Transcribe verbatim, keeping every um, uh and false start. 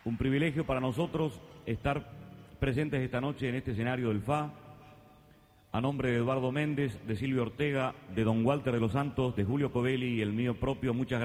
Un privilegio para nosotros estar presentes esta noche en este escenario del F A. A nombre de Eduardo Méndez, de Silvio Ortega, de don Walter de los Santos, de Julio Covelli y el mío propio, muchas gracias.